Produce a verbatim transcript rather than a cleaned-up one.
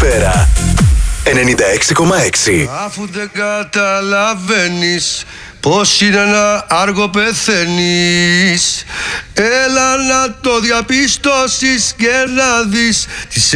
ατμόσφαιρα ενενήντα έξι κόμμα έξι. Αφού δεν καταλαβαίνεις πως είναι να άργο πεθαίνεις, έλα να το διαπιστώσεις και να δεις τις